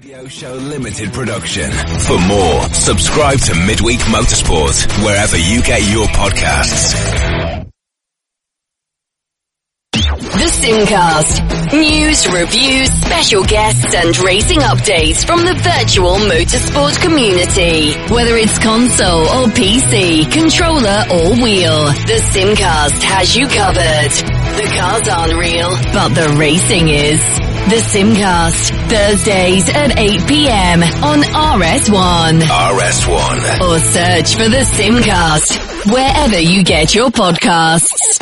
Radio Show Limited production. For more, subscribe to Midweek Motorsport wherever you get your podcasts. The Simcast. News, reviews, special guests and racing updates from the virtual motorsport community. Whether it's console or PC, controller or wheel, the Simcast has you covered. The cars aren't real, but the racing is. The Simcast, Thursdays at 8 p.m. on RS1. RS1. Or search for the Simcast wherever you get your podcasts.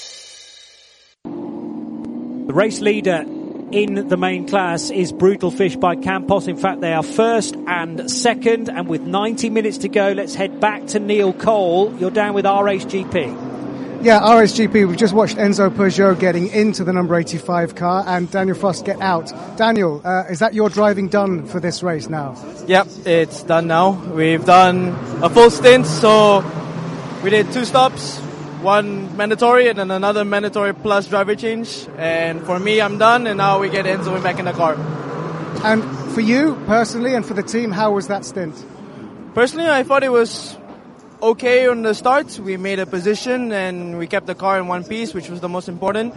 The race leader in the main class is Brutal Fish by Campos. In fact, they are first and second. And with 90 minutes to go, let's head back to Neil Cole. You're down with RSGP. Yeah, RSGP, we've just watched Enzo Peugeot getting into the number 85 car and Daniel Frost get out. Daniel, is that your driving done for this race now? Yep, it's done now. We've done a full stint, so we did 2 stops, 1 mandatory and then another mandatory plus driver change. And for me, I'm done, and now we get Enzo back in the car. And for you, personally, and for the team, how was that stint? Personally, I thought it was okay on the start. We made a position and we kept the car in one piece, which was the most important.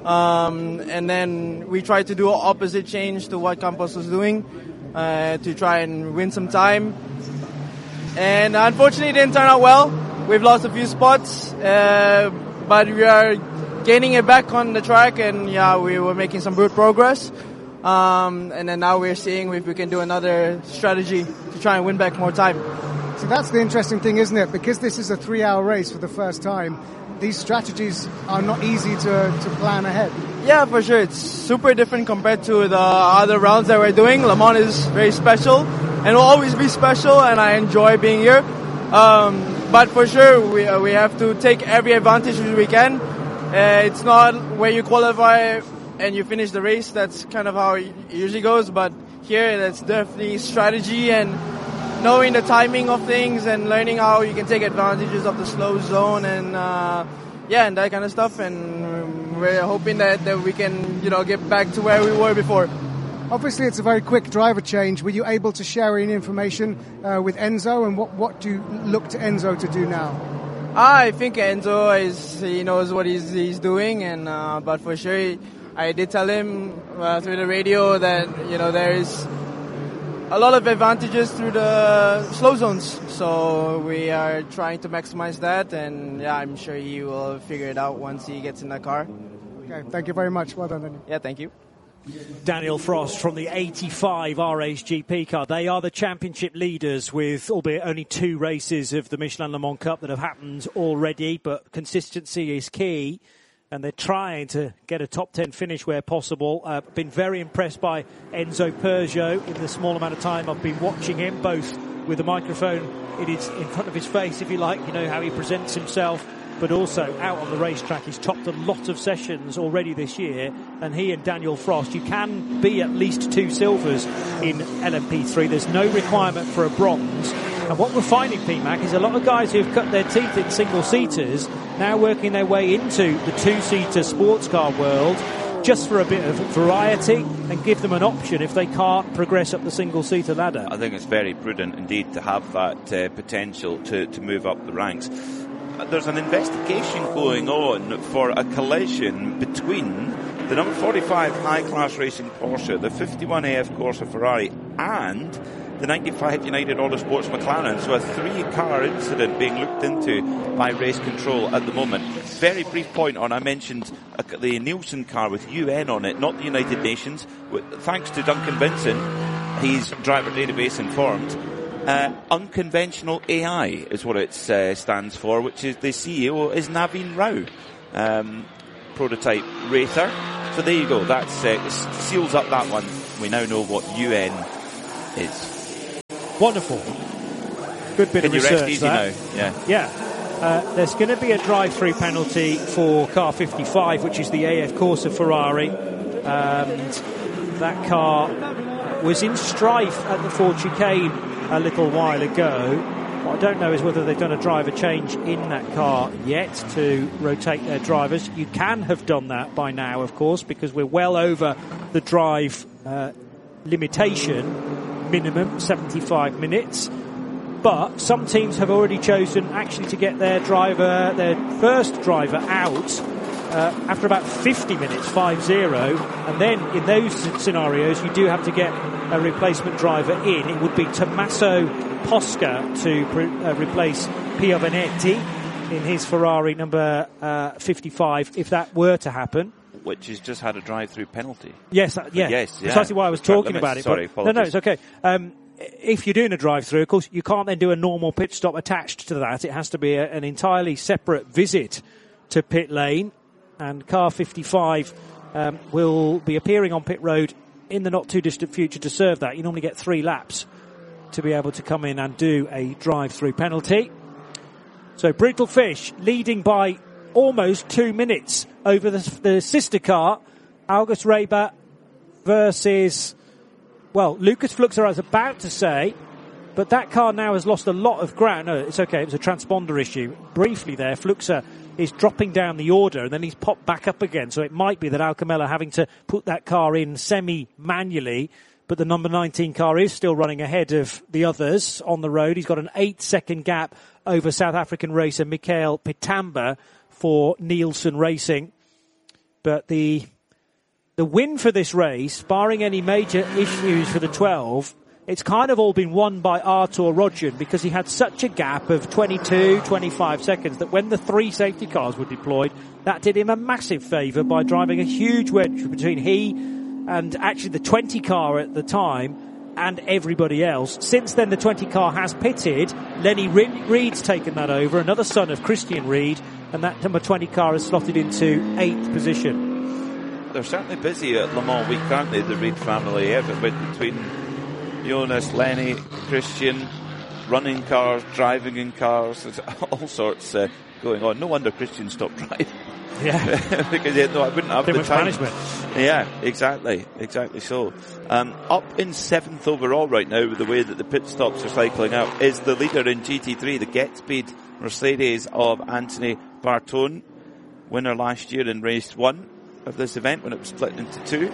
And then we tried to do an opposite change to what Campos was doing to try and win some time. And unfortunately, it didn't turn out well. We've lost a few spots, but we are gaining it back on the track, and yeah, we were making some good progress. And then now we're seeing if we can do another strategy to try and win back more time. So that's the interesting thing, isn't it? Because this is a 3-hour race for the first time, these strategies are not easy to plan ahead. Yeah, for sure. It's super different compared to the other rounds that we're doing. Le Mans is very special and will always be special, and I enjoy being here. But for sure, we have to take every advantage we can. It's not where you qualify and you finish the race. That's kind of how it usually goes. But here, that's definitely strategy and knowing the timing of things and learning how you can take advantages of the slow zone and and that kind of stuff. And we're hoping that we can get back to where we were before. Obviously, it's a very quick driver change. Were you able to share any information with Enzo, and what do you look to Enzo to do now? I think Enzo he knows what he's doing, and but for sure I did tell him through the radio that there is a lot of advantages through the slow zones, so we are trying to maximize that, and I'm sure he will figure it out once he gets in the car. Okay, thank you very much. Well done, Daniel. Yeah, thank you. Daniel Frost from the 85 RSGP car. They are the championship leaders with, albeit only 2 races of the Michelin Le Mans Cup that have happened already, but consistency is key. And they're trying to get a top 10 finish where possible. Been very impressed by Enzo Peugeot in the small amount of time I've been watching him, both with a microphone in front of his face, if you like, how he presents himself, but also out on the racetrack. He's topped a lot of sessions already this year, and he and Daniel Frost, you can be at least 2 silvers in LMP3. There's no requirement for a bronze. And what we're finding, PMAC, is a lot of guys who've cut their teeth in single-seaters now working their way into the 2-seater sports car world just for a bit of variety and give them an option if they can't progress up the single-seater ladder. I think it's very prudent indeed to have that potential to move up the ranks. There's an investigation going on for a collision between the number 45 high-class racing Porsche, the 51 AF Corsa Ferrari, and the 95 United Autosports McLaren. So a 3-car incident being looked into by race control at the moment. Very brief point on, I mentioned the Nielsen car with UN on it, not the United Nations. Thanks to Duncan Vincent, his driver database informed. Unconventional AI is what it stands for, which is the CEO is Naveen Rao, prototype racer. So there you go, that seals up that one. We now know what UN is. Wonderful. Good bit of research. Rest easy now? Yeah. There's going to be a drive-through penalty for car 55, which is the AF Corsa Ferrari. And that car was in strife at the Ford Chicane a little while ago. What I don't know is whether they've done a driver change in that car yet to rotate their drivers. You can have done that by now, of course, because we're well over the drive limitation. minimum 75 minutes. But some teams have already chosen actually to get their first driver out after about 50 minutes, 5-0. And then in those scenarios, you do have to get a replacement driver in. It would be Tommaso Posca to replace Piovanetti in his Ferrari number 55, if that were to happen. Which has just had a drive-through penalty. Yes, precisely why I was talking about it. Sorry, apologies. No, it's okay. If you're doing a drive-through, of course, you can't then do a normal pit stop attached to that. It has to be an entirely separate visit to pit lane. And car 55 will be appearing on pit road in the not-too-distant future to serve that. You normally get 3 laps to be able to come in and do a drive-through penalty. So Brutal Fish leading by almost 2 minutes over the sister car, August Reber versus... Well, Lucas Fluxer, I was about to say, but that car now has lost a lot of ground. No, it's okay. It was a transponder issue. Briefly there, Fluxer is dropping down the order and then he's popped back up again. So it might be that Alcamella having to put that car in semi-manually, but the number 19 car is still running ahead of the others on the road. He's got an 8-second gap over South African racer Mikael Pitamba for Nielsen Racing. But the win for this race, barring any major issues for the 12, it's kind of all been won by Artur Rodjan because he had such a gap of 22, 25 seconds that when the 3 safety cars were deployed, that did him a massive favour by driving a huge wedge between he and actually the 20 car at the time and everybody else. Since then, the 20 car has pitted. Lenny Reed's taken that over, another son of Christian Reed, and that number 20 car has slotted into 8th position. They're certainly busy at Le Mans week, aren't they, the Reed family? Between Jonas, Lenny, Christian, running cars, driving in cars, there's all sorts going on. No wonder Christian stopped driving. Yeah. Because I wouldn't have the time. Management. Yeah, exactly so. Up in 7th overall right now, with the way that the pit stops are cycling out, is the leader in GT3, the GetSpeed Mercedes of Anthony Bartone, winner last year in race 1 of this event when it was split into 2.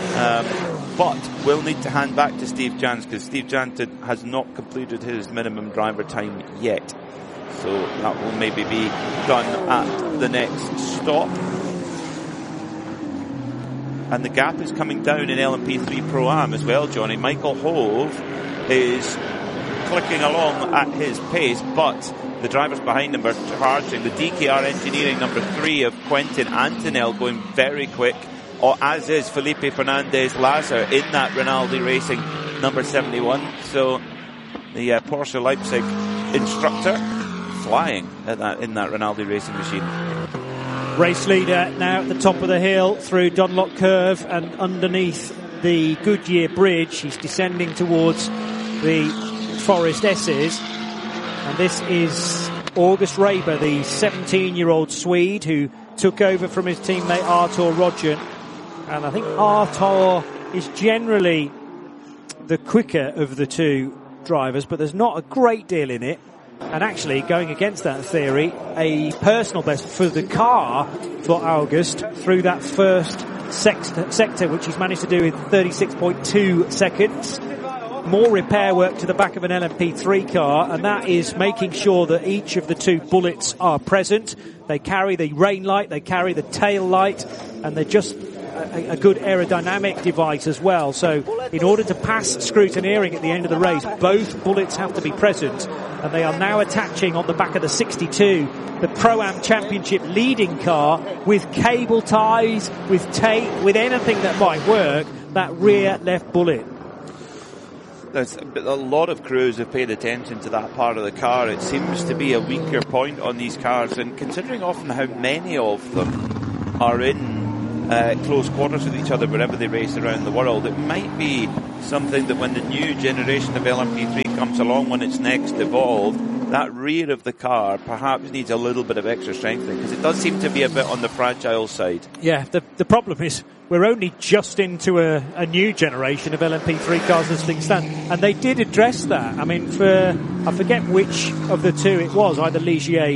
But we'll need to hand back to Steve Jans because Steve Jans has not completed his minimum driver time yet. So that will maybe be done at the next stop. And the gap is coming down in LMP3 Pro-Am as well, Johnny. Michael Hove is clicking along at his pace, but the drivers behind him are charging. The DKR Engineering number 3 of Quentin Antonell going very quick, as is Felipe Fernandez Lazar in that Rinaldi Racing number 71. So the Porsche Leipzig instructor flying in that Rinaldi Racing machine. Race leader now at the top of the hill through Dunlop Curve and underneath the Goodyear Bridge. He's descending towards the Forest S's. And this is August Reber, the 17-year-old Swede who took over from his teammate Artur Rodjan. And I think Artur is generally the quicker of the 2 drivers, but there's not a great deal in it. And actually, going against that theory, a personal best for the car for August through that first sector, which he's managed to do in 36.2 seconds. More repair work to the back of an LMP3 car, and that is making sure that each of the 2 bullets are present. They carry the rain light, they carry the tail light, and they're just a good aerodynamic device as well. So in order to pass scrutineering at the end of the race, both bullets have to be present, and they are now attaching on the back of the 62, the Pro-Am Championship leading car, with cable ties, with tape, with anything that might work, that rear left bullet. There's a lot of crews have paid attention to that part of the car. It seems to be a weaker point on these cars, and considering often how many of them are in close quarters with each other wherever they race around the world, it might be something that when the new generation of LMP3 comes along, when it's next evolved, that rear of the car perhaps needs a little bit of extra strengthening, because it does seem to be a bit on the fragile side. Yeah, the problem is we're only just into a new generation of LMP3 cars as things stand, and they did address that. I mean, I forget which of the 2 it was, either Ligier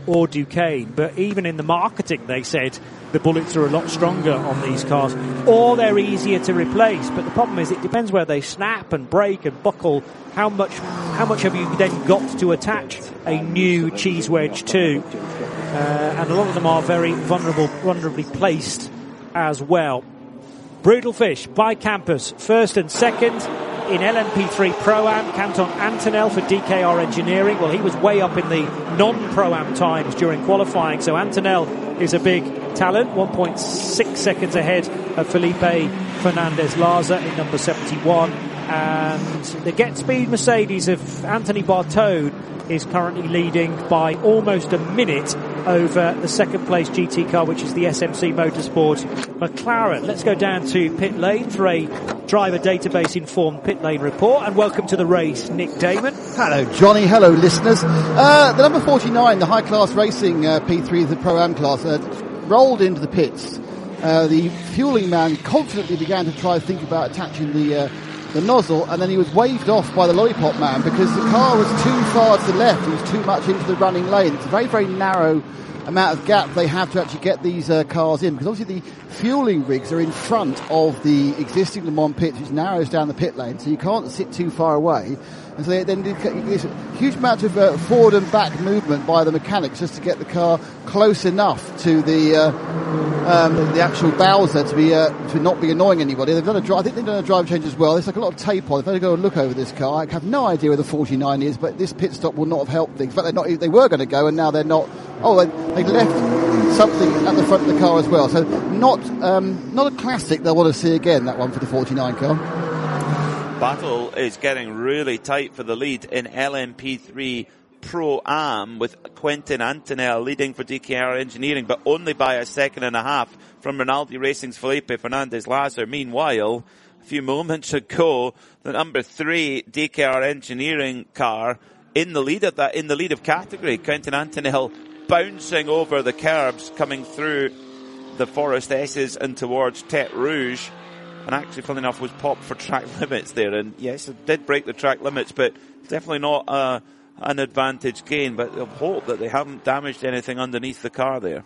or Duquesne. But even in the marketing, they said the bullets are a lot stronger on these cars, or they're easier to replace. But the problem is, it depends where they snap and break and buckle. How much have you then got to attach a new cheese wedge to? And a lot of them are very vulnerably placed as well. Brutal Fish by Campus, first and second in LMP3 Pro-Am. Canton Antonell for DKR Engineering. Well, he was way up in the non-Pro-Am times during qualifying, so Antonell is a big talent, 1.6 seconds ahead of Felipe Fernandez-Laza in number 71. And the Get Speed Mercedes of Anthony Bartone is currently leading by almost a minute over the second place GT car, which is the SMC Motorsport McLaren. Let's go down to pit lane for a driver database informed pit lane report, and welcome to the race, Nick Damon. Hello Johnny, hello listeners. The number 49, the high class racing P3 of the Pro-Am class, rolled into the pits. The fueling man confidently began to try to think about attaching the nozzle, and then he was waved off by the lollipop man because the car was too far to the left. It was too much into the running lane. It's a very, very narrow amount of gap they have to actually get these cars in, because obviously the fueling rigs are in front of the existing Le Mans pits, which narrows down the pit lane, so you can't sit too far away. And so they then did this huge amount of forward and back movement by the mechanics just to get the car close enough to the actual Bowser to not be annoying anybody. I think they've done a drive change as well. There's like a lot of tape on. If I go and look over this car, I have no idea where the 49 is, but this pit stop will not have helped things. In fact, they were going to go, and now they're not. Oh, they left something at the front of the car as well. So not a classic they'll want to see again, that one for the 49 car. Battle is getting really tight for the lead in LMP3 Pro-Am, with Quentin Antonell leading for DKR Engineering, but only by a second and a half from Rinaldi Racing's Felipe Fernandez-Laza. Meanwhile, a few moments ago, the number 3 DKR Engineering car in the lead of category, Quentin Antonell bouncing over the curbs, coming through the Forest S's and towards Tete Rouge. And actually, funnily enough, was popped for track limits there. And yes, it did break the track limits, but definitely not an advantage gain. But I hope that they haven't damaged anything underneath the car there.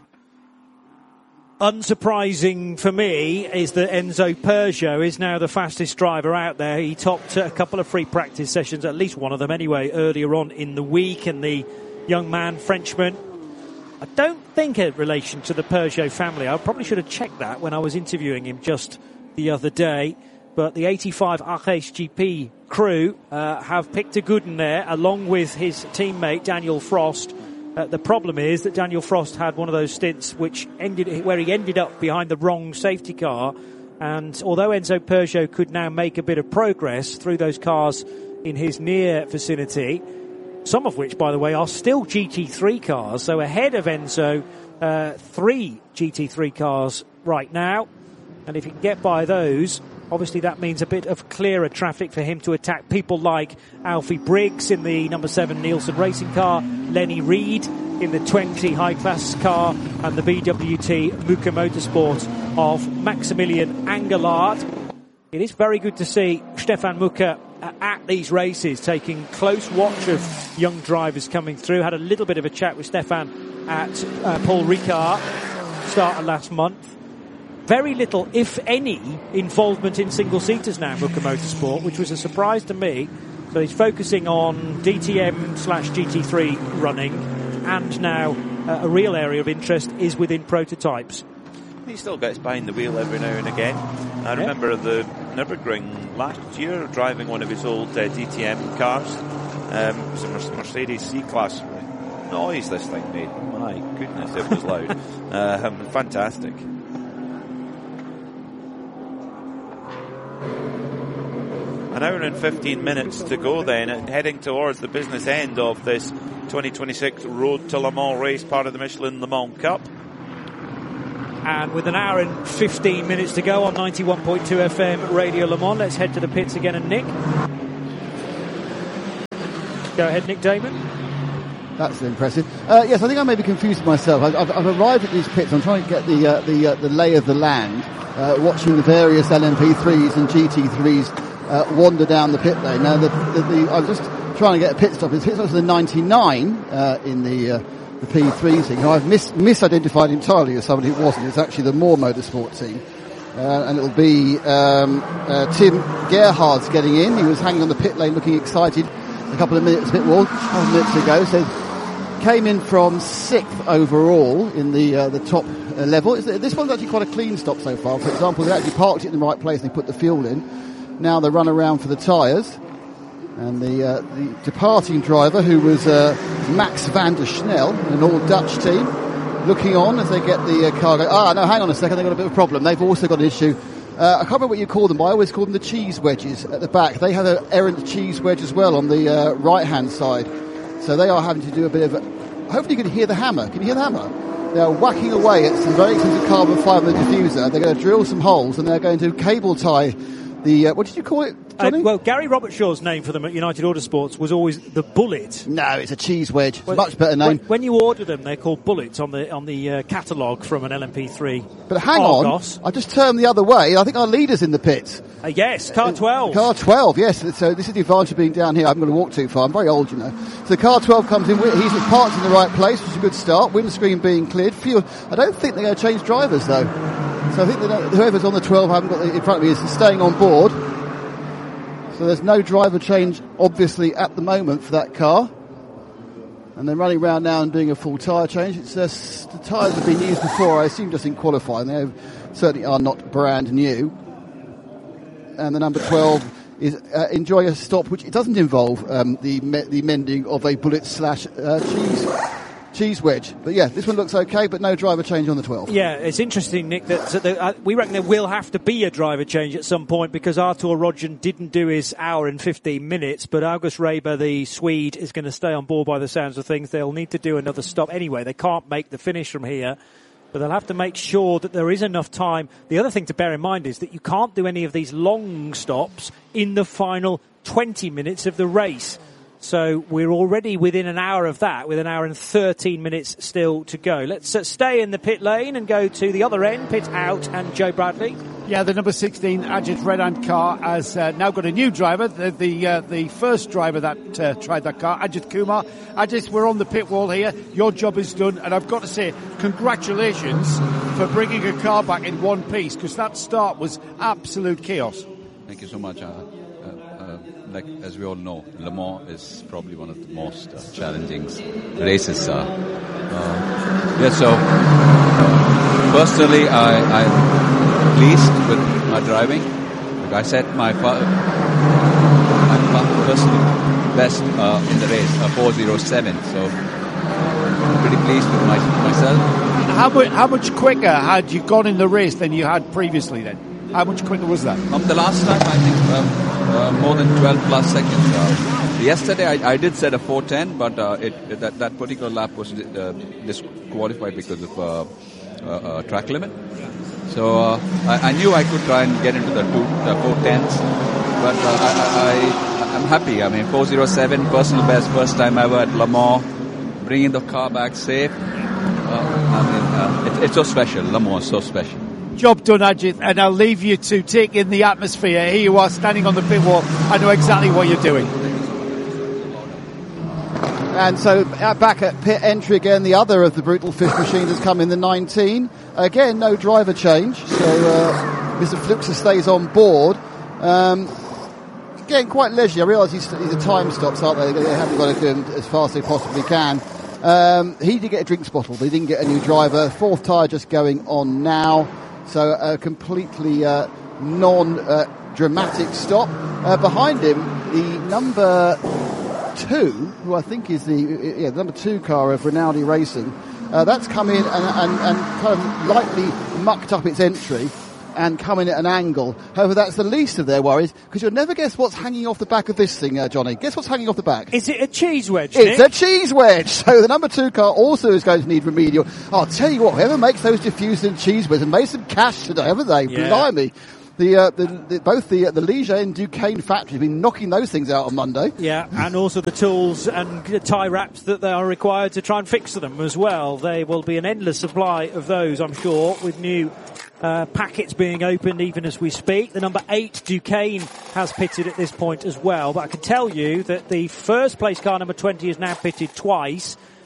Unsurprising for me is that Enzo Peugeot is now the fastest driver out there. He topped a couple of free practice sessions, at least one of them anyway, earlier on in the week. And the young man, Frenchman, I don't think a relation to the Peugeot family. I probably should have checked that when I was interviewing him just the other day, but the 85 RSGP crew have picked a good one there, along with his teammate Daniel Frost. The problem is that Daniel Frost had one of those stints where he ended up behind the wrong safety car, and although Enzo Peugeot could now make a bit of progress through those cars in his near vicinity, some of which, by the way, are still GT3 cars, so ahead of Enzo, 3 GT3 cars right now. And if he can get by those, obviously that means a bit of clearer traffic for him to attack people like Alfie Briggs in the number 7 Nielsen racing car, Lenny Reed in the 20 high-class car, and the BWT Muka Motorsport of Maximilian Engelhardt. It is very good to see Stefan Muka at these races, taking close watch of young drivers coming through. Had a little bit of a chat with Stefan at Paul Ricard start of last month. Very little, if any, involvement in single-seaters now, Muka Motorsport, which was a surprise to me. So he's focusing on DTM/GT3 running, and now a real area of interest is within prototypes. He still gets behind the wheel every now and again. I remember the Nürburgring last year driving one of his old DTM cars. It was a Mercedes C-Class. Noise this thing made. My goodness, it was loud. Fantastic. An hour and 15 minutes to go then, and heading towards the business end of this 2026 Road to Le Mans race, part of the Michelin Le Mans Cup. And with an hour and 15 minutes to go on 91.2 FM Radio Le Mans, let's head to the pits again. And Nick? Go ahead, Nick Damon. That's impressive. Yes, I think I may be confused myself. I've arrived at these pits. I'm trying to get the lay of the land, watching the various LMP3s and GT3s wander down the pit lane. Now, I'm just trying to get a pit stop. His pit stop is the 99 in the the P3 team. I've misidentified entirely as somebody who wasn't. It's actually the Moore Motorsport team. And it'll be Tim Gerhard's getting in. He was hanging on the pit lane looking excited a couple of minutes ago. So came in from 6th overall in the top level. This one's actually quite a clean stop so far. For example, they actually parked it in the right place and they put the fuel in. Now they run around for the tyres. And the departing driver, who was Max van der Snel, an all-Dutch team, looking on as they get the car going. No, hang on a second, they've got a bit of a problem. They've also got an issue. I can't remember what you call them, but I always call them the cheese wedges at the back. They have an errant cheese wedge as well on the right-hand side. So they are having to do a bit of hopefully you can hear the hammer. Can you hear the hammer? They're whacking away at some very expensive carbon fibre diffuser. They're going to drill some holes and they're going to cable tie the, what did you call it, Johnny? Well, Gary Robertshaw's name for them at United Autosports was always the Bullet. No, it's a cheese wedge. It's a much better name. When you order them, they're called Bullets on the catalogue from an LMP3. But hang Argos. on, I just turned the other way. I think our leader's in the pits. Yes, car 12. Car 12, yes. So this is the advantage of being down here. I'm going to walk too far. I'm very old, you know. So car 12 comes in. He's parked in the right place, which is a good start. Windscreen being cleared. I don't think they're going to change drivers, though. So I think whoever's on the 12 haven't got in front of me is staying on board. So there's no driver change, obviously, at the moment for that car. And they're running around now and doing a full tyre change. The tyres have been used before, I assume just in qualifying. They certainly are not brand new. And the number 12 is enjoy a stop, which it doesn't involve the mending of a bullet / cheese wedge. But yeah, this one looks okay, but no driver change on the 12. Yeah, it's interesting, Nick, that we reckon there will have to be a driver change at some point because Artur Rodgen didn't do his hour and 15 minutes, but August Reber, the Swede, is going to stay on board by the sounds of things. They'll need to do another stop anyway. They can't make the finish from here, but they'll have to make sure that there is enough time. The other thing to bear in mind is that you can't do any of these long stops in the final 20 minutes of the race. So we're already within an hour of that, with an hour and 13 minutes still to go. Let's stay in the pit lane and go to the other end, pit out, and Joe Bradley. Yeah, the number 16 Ajit Redand car has now got a new driver, the first driver that tried that car, Ajit Kumar. Ajit, we're on the pit wall here. Your job is done, and I've got to say, congratulations for bringing a car back in one piece, because that start was absolute chaos. Thank you so much. Like as we all know, Le Mans is probably one of the most challenging races. So personally, I'm pleased with my driving. Like I set my personal best in the race, 4:07. So I'm pretty pleased with myself. How much quicker had you gone in the race than you had previously then? How much quicker was that? The last time, I think more than 12 plus seconds. Yesterday, I did set a 4:10, but that particular lap was disqualified because of track limit. So I knew I could try and get into the 4:10s, but I'm happy. I mean, 4:07, personal best, first time ever at Le Mans, bringing the car back safe. It's so special. Le Mans is so special. Job done, Ajit, and I'll leave you to take in the atmosphere. Here you are standing on the pit wall. I know exactly what you're doing. And so back at pit entry again, the other of the Brutal Fish machines has come in, the 19. Again, no driver change, so Mr. Fluxer stays on board. Again, quite leisurely. I realise these are time stops, aren't they? They haven't got to do them as fast as they possibly can. He did get a drinks bottle, but he didn't get a new driver. Fourth tyre just going on now. So a completely non-dramatic stop. Behind him, the number 2, who I think is the number 2 car of Rinaldi Racing, that's come in and kind of lightly mucked up its entry and come in at an angle. However, that's the least of their worries, because you'll never guess what's hanging off the back of this thing, Johnny. Guess what's hanging off the back? Is it a cheese wedge, It's Nick? a cheese wedge. So the number 2 car also is going to need remedial. I'll tell you what, whoever makes those diffusers and cheese wedges made some cash today, haven't they? Yeah. Blimey. Both the Ligier and Duquesne factories have been knocking those things out on Monday. Yeah, and also the tools and tie wraps that they are required to try and fix them as well. There will be an endless supply of those, I'm sure, with new packets being opened even as we speak. The number 8 Duquesne has pitted at this point as well, but I can tell you that the first place car, number 20, is now pitted twice.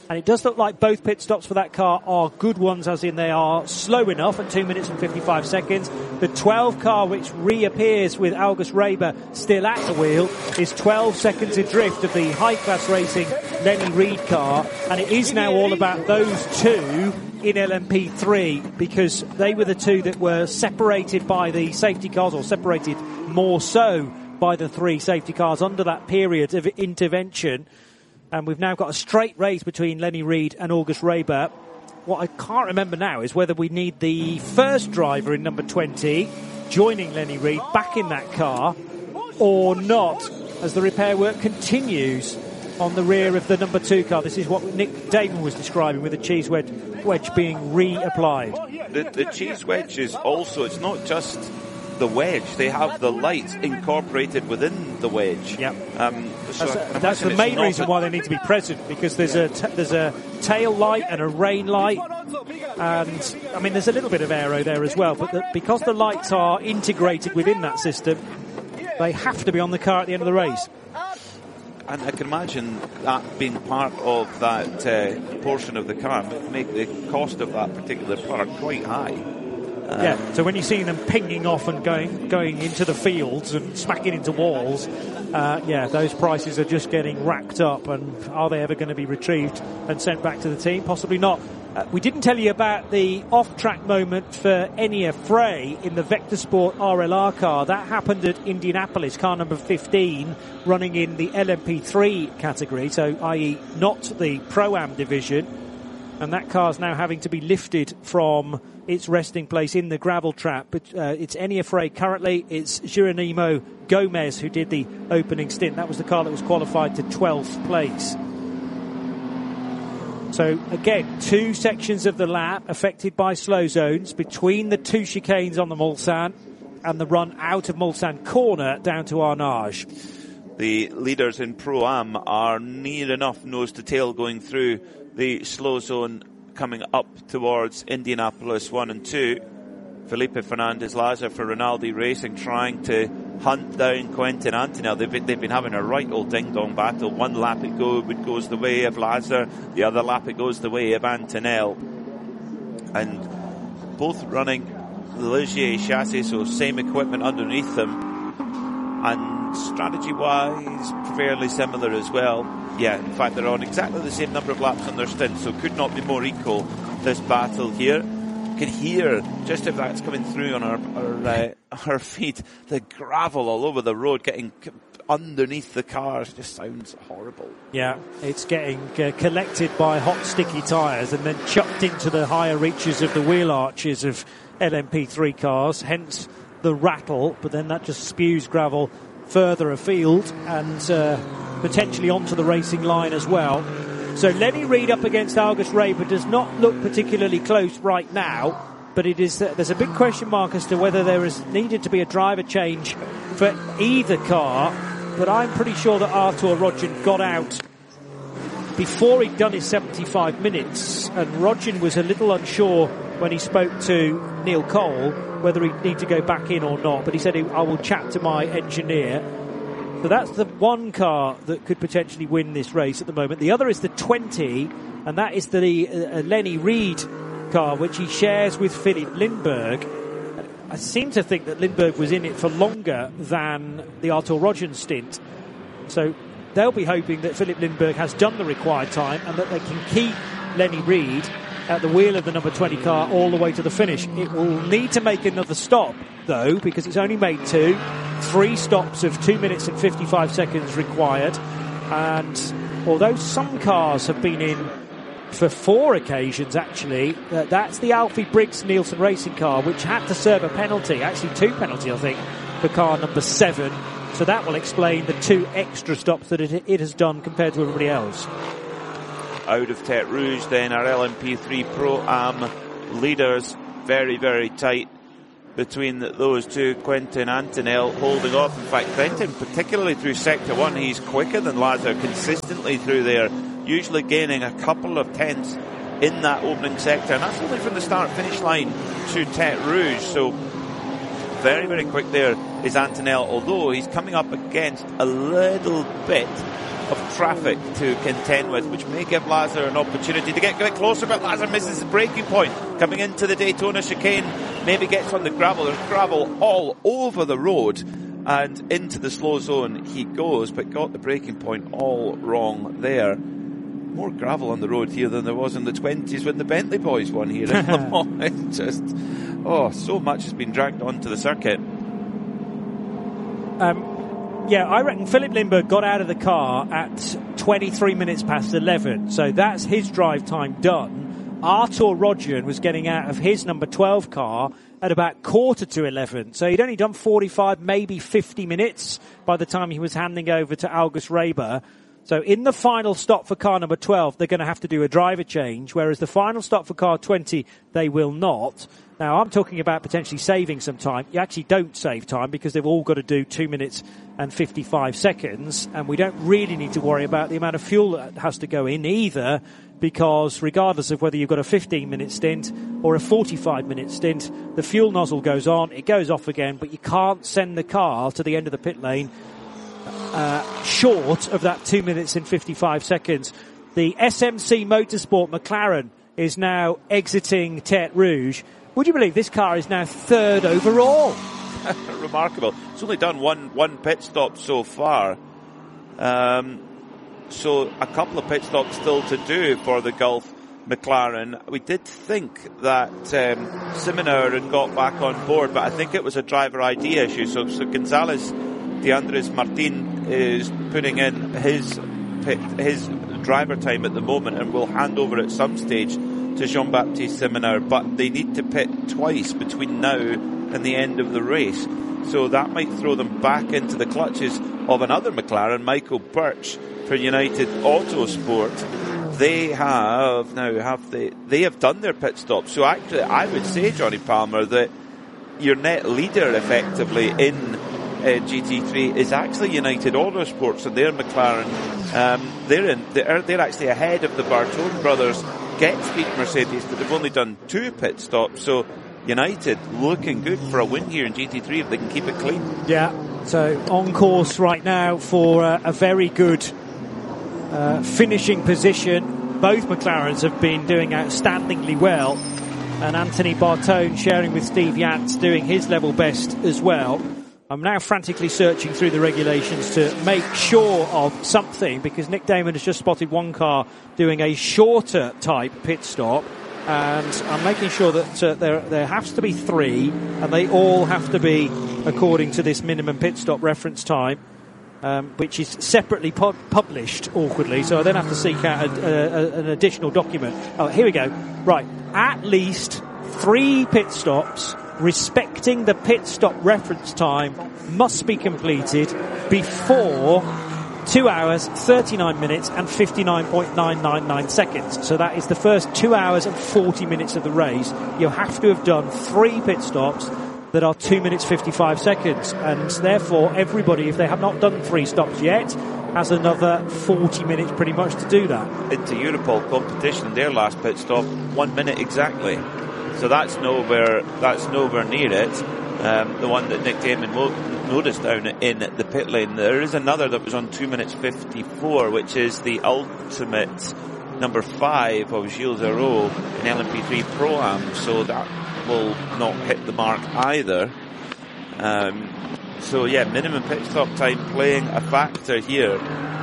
And it does look like both pit stops for that car are good ones, as in they are slow enough at 2 minutes and 55 seconds. The 12 car, which reappears with August Reber still at the wheel, is 12 seconds adrift of the high-class racing Lenny Reed car. And it is now all about those two in LMP3, because they were the two that were separated by the safety cars, or separated more so by the 3 safety cars under that period of intervention. And we've now got a straight race between Lenny Reed and August Reber. What I can't remember now is whether we need the first driver in number 20 joining Lenny Reed back in that car or not, as the repair work continues on the rear of the number 2 car. This is what Nick Damon was describing, with the cheese wedge being reapplied. The cheese wedge is also, it's not just the wedge, they have the lights incorporated within the wedge. Yeah. That's the main reason why they need to be present, because there's a tail light and a rain light, and I mean there's a little bit of aero there as well, but because the lights are integrated within that system, they have to be on the car at the end of the race. And I can imagine that being part of that portion of the car make the cost of that particular product quite high. So when you're seeing them pinging off and going into the fields and smacking into walls, those prices are just getting racked up. And are they ever going to be retrieved and sent back to the team? Possibly not. We didn't tell you about the off-track moment for Enya Frey in the Vector Sport RLR car. That happened at Indianapolis, car number 15, running in the LMP3 category, so i.e. not the Pro-Am division. And that car's now having to be lifted from its resting place in the gravel trap. But it's Enya Frey currently. It's Geronimo Gomez who did the opening stint. That was the car that was qualified to 12th place. So again, 2 sections of the lap affected by slow zones between the 2 chicanes on the Mulsanne and the run out of Mulsanne corner down to Arnage. The leaders in Pro-Am are near enough nose to tail going through the slow zone coming up towards Indianapolis 1 and 2. Felipe Fernandez-Lazar for Rinaldi Racing trying to hunt down Quentin Antonelli. They've been having a right old ding-dong battle. One lap it goes the way of Lazar, the other lap it goes the way of Antonelli. And both running the Ligier chassis, so same equipment underneath them. And strategy-wise, fairly similar as well. Yeah, in fact, they're on exactly the same number of laps on their stint, so could not be more equal, this battle here. You can hear, just if that's coming through on our feet, the gravel all over the road getting underneath the cars. Just sounds horrible. Yeah, it's getting collected by hot, sticky tyres and then chucked into the higher reaches of the wheel arches of LMP3 cars, hence the rattle, but then that just spews gravel further afield and potentially onto the racing line as well. So Lenny Reed up against August Reber does not look particularly close right now, but it is there's a big question mark as to whether there is needed to be a driver change for either car. But I'm pretty sure that Artur Rodgin got out before he'd done his 75 minutes, and Rodgin was a little unsure when he spoke to Neil Cole whether he'd need to go back in or not, but he said, I will chat to my engineer. So that's the one car that could potentially win this race at the moment. The other is the 20, and that is the Lenny Reed car, which he shares with Philip Lindbergh. I seem to think that Lindbergh was in it for longer than the Artur Rodgin stint. So they'll be hoping that Philip Lindbergh has done the required time and that they can keep Lenny Reed at the wheel of the number 20 car all the way to the finish. It will need to make another stop, though, because it's only made 2. 3 stops of 2 minutes and 55 seconds required. And although some cars have been in for 4 occasions, actually, that's the Alfie Briggs Nielsen Racing car, which had to serve a penalty, actually 2 penalties, I think, for car number 7. So that will explain the 2 extra stops that it has done compared to everybody else. Out of Tete Rouge then, our LMP3 Pro-Am leaders, very, very tight between those two. Quentin Antonelli holding off. In fact, Quentin, particularly through Sector 1, he's quicker than Lazar consistently through there, usually gaining a couple of tenths in that opening sector, and that's only from the start-finish line to Tete Rouge. So very, very quick there is Antonelli, although he's coming up against a little bit of traffic to contend with, which may give Lazar an opportunity to get a bit closer, but Lazar misses the breaking point. Coming into the Daytona chicane, maybe gets on the gravel. There's gravel all over the road, and into the slow zone he goes, but got the breaking point all wrong there. More gravel on the road here than there was in the 20s when the Bentley boys won here in Le Mans. It's just, so much has been dragged onto the circuit. Yeah, I reckon Philip Lindbergh got out of the car at 23 minutes past 11, so that's his drive time done. Artur Rodgian was getting out of his number 12 car at about 11:15, so he'd only done 45, maybe 50 minutes by the time he was handing over to August Reber. So in the final stop for car number 12, they're going to have to do a driver change, whereas the final stop for car 20, they will not. Now, I'm talking about potentially saving some time. You actually don't save time because they've all got to do 2 minutes and 55 seconds, and we don't really need to worry about the amount of fuel that has to go in either, because regardless of whether you've got a 15-minute stint or a 45-minute stint, the fuel nozzle goes on, it goes off again, but you can't send the car to the end of the pit lane short of that 2 minutes and 55 seconds. The SMC Motorsport McLaren is now exiting Tertre Rouge. Would you believe this car is now third overall? Remarkable. It's only done one pit stop so far. So a couple of pit stops still to do for the Gulf McLaren. We did think that Simonauer had got back on board, but I think it was a driver ID issue. So Gonzalez de Andres Martin is putting in his driver time at the moment and will hand over at some stage to Jean-Baptiste Simonauer, but they need to pit twice between now and the end of the race. So that might throw them back into the clutches of another McLaren, Michael Birch, for United Autosport. They have done their pit stop. So actually, I would say, Johnny Palmer, that your net leader effectively in GT3 is actually United Autosports, and their McLaren. They're actually ahead of the Bartone brothers, Get Speed Mercedes, but they've only done 2 pit stops. So United looking good for a win here in GT3 if they can keep it clean. Yeah, so on course right now for a very good finishing position. Both McLarens have been doing outstandingly well, and Anthony Bartone sharing with Steve Yance doing his level best as well. I'm now frantically searching through the regulations to make sure of something, because Nick Damon has just spotted one car doing a shorter type pit stop, and I'm making sure that there has to be 3, and they all have to be according to this minimum pit stop reference time, which is separately published awkwardly, so I then have to seek out an additional document. Oh, here we go. Right, at least 3 pit stops respecting the pit stop reference time must be completed before 2 hours, 39 minutes and 59.999 seconds. So that is the first 2 hours and 40 minutes of the race. You have to have done 3 pit stops that are 2 minutes 55 seconds, and therefore everybody, if they have not done 3 stops yet, has another 40 minutes pretty much to do that. Into Europol competition, their last pit stop, 1 minute exactly. So that's nowhere near it. The one that Nick Damon noticed down in the pit lane. There is another that was on 2 minutes 54, which is the ultimate number 5 of Gilles Zero in LMP3 Pro-Am. So that will not hit the mark either. So yeah, minimum pit stop time playing a factor here.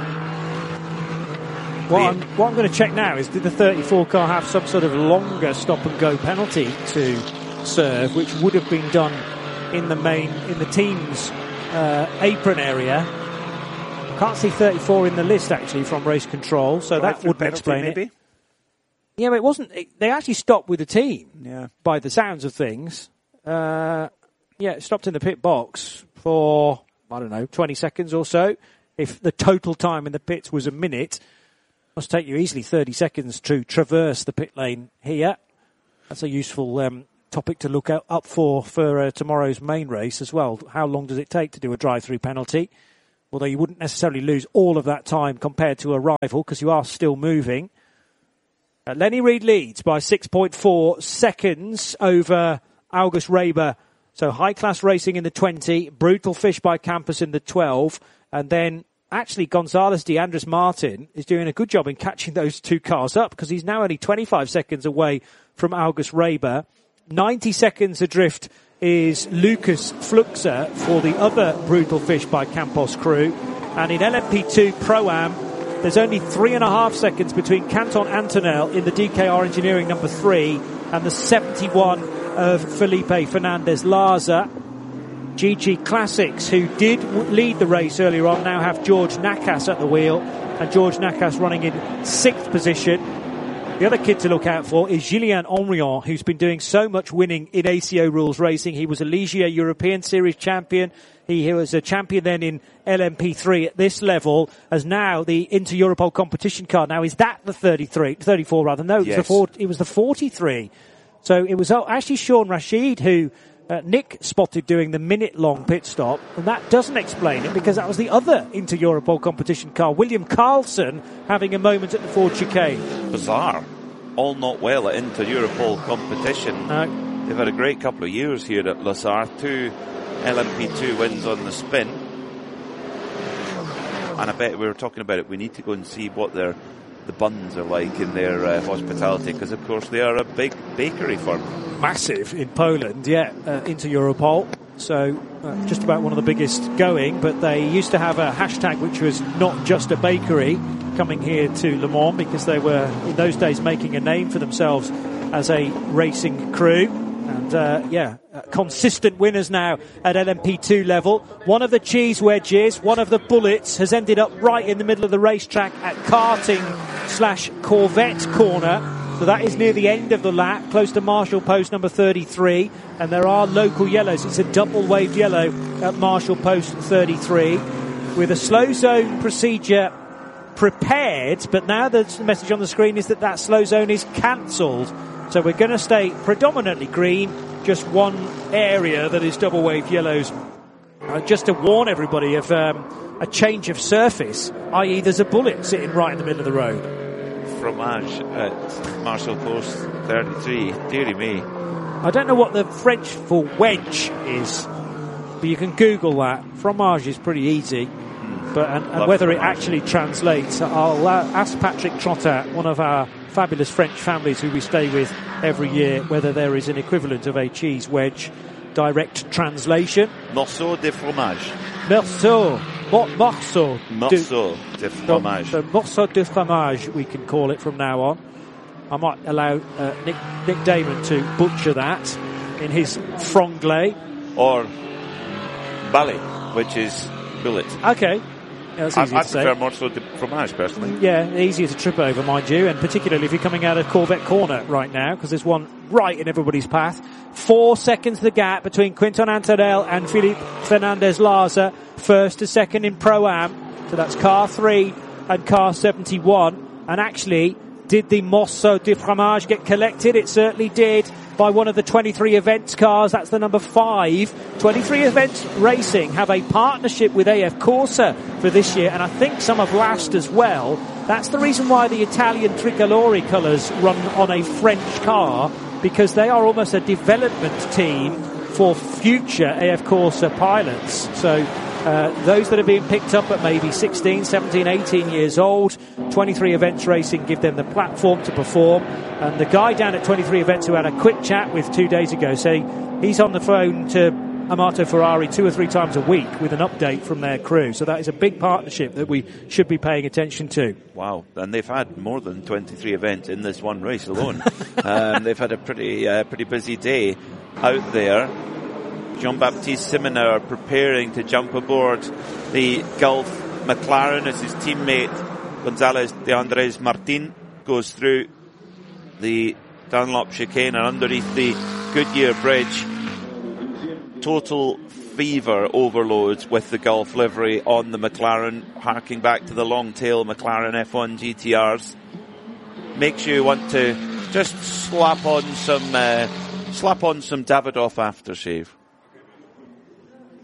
What I'm going to check now is, did the 34 car have some sort of longer stop and go penalty to serve, which would have been done in the team's apron area? I can't see 34 in the list actually from race control, so that wouldn't explain it. Yeah, but it wasn't. They actually stopped with the team. Yeah. By the sounds of things. It stopped in the pit box for 20 seconds or so. If the total time in the pits was a minute, must take you easily 30 seconds to traverse the pit lane here. That's a useful topic to look up for tomorrow's main race as well. How long does it take to do a drive-through penalty? Although you wouldn't necessarily lose all of that time compared to a rival, because you are still moving. Lenny Reed leads by 6.4 seconds over August Reber So High Class Racing in the 20, Brutal Fish by Campus in the 12, and then actually Gonzalez de Andres Martin is doing a good job in catching those two cars up because he's now only 25 seconds away from August Reber. 90 seconds adrift is Lucas Fluxer for the other Brutal Fish by Campos crew. And in LMP2 Pro-Am, there's only 3.5 seconds between Canton Antonel in the DKR Engineering number 3 and the 71 of Felipe Fernandez Larza. GG Classics, who did lead the race earlier on, now have George Nakas at the wheel, and George Nakas running in 6th position. The other kid to look out for is Julien Henrion, who's been doing so much winning in ACO rules racing. He was a Ligier European Series champion. He was a champion then in LMP3 at this level, as now the Inter-Europol competition car. Now, is that the 34 rather? No, yes. It was the 43. So it was actually Sean Rashid who Nick spotted doing the minute-long pit stop, and that doesn't explain it because that was the other Inter-Europol competition car, William Carlson, having a moment at the Ford chicane. Bizarre. All not well at Inter-Europol competition. They've had a great couple of years here at Lassar. 2 LMP2 wins on the spin. And I bet we were talking about it, we need to go and see what the buns are like in their hospitality, because of course they are a big bakery firm. Massive in Poland, Inter-Europol. So just about one of the biggest going, but they used to have a hashtag which was not just a bakery coming here to Le Mans, because they were in those days making a name for themselves as a racing crew. And consistent winners now at LMP2 level. One of the cheese wedges, one of the bullets, has ended up right in the middle of the racetrack at karting/Corvette corner. So that is near the end of the lap, close to Marshall Post number 33. And there are local yellows. It's a double waved yellow at Marshall Post 33 with a slow zone procedure prepared. But now the message on the screen is that slow zone is cancelled. So we're going to stay predominantly green, just one area that is double wave yellows. Just to warn everybody of a change of surface, i.e. there's a bullet sitting right in the middle of the road. Fromage at Marshall Post 33, dearie me. I don't know what the French for wedge is, but you can Google that. Fromage is pretty easy, but and whether it actually translates, I'll ask Patrick Trottat, one of our fabulous French families who we stay with every year, whether there is an equivalent of a cheese wedge direct translation. Morceau de fromage. Morceau de fromage. The morceau de fromage, we can call it from now on. I might allow Nick Damon to butcher that in his franglais. Or ballet, which is bullet. Okay. Yeah, I prefer morceau de fromage, personally. Yeah, easier to trip over, mind you, and particularly if you're coming out of Corvette corner right now, because there's one right in everybody's path. 4 seconds the gap between Quinton Antonel and Felipe Fernandez Larza, first to second in Pro-Am. So that's car 3 and car 71. And actually, did the Morceau de Fromage get collected? It certainly did, by one of the 23 Events cars. That's the number 5. 23 Events Racing have a partnership with AF Corsa for this year, and I think some of last as well. That's the reason why the Italian Tricolore colours run on a French car, because they are almost a development team for future AF Corsa pilots. So those that are being picked up at maybe 16, 17, 18 years old, 23 Events Racing give them the platform to perform. And the guy down at 23 Events who had a quick chat with 2 days ago saying he's on the phone to Amato Ferrari 2 or 3 times a week with an update from their crew. So that is a big partnership that we should be paying attention to. Wow. And they've had more than 23 events in this one race alone. They've had a pretty busy day out there. Jean-Baptiste Simoneur preparing to jump aboard the Gulf McLaren as his teammate Gonzalez de Andres Martin goes through the Dunlop chicane and underneath the Goodyear Bridge. Total fever overload with the Gulf livery on the McLaren, harking back to the long tail McLaren F1 GTRs. Makes you want to just slap on some Davidoff aftershave,